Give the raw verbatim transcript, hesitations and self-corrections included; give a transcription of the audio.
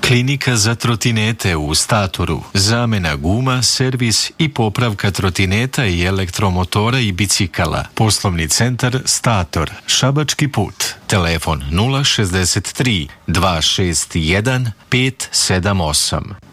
Klinika za trotinete u Statoru. Zamena guma, servis i popravka trotineta i elektromotora i bicikala. Poslovni centar Stator. Šabački put. Telefon nula šezdeset tri dva šest jedan pet sedam osam.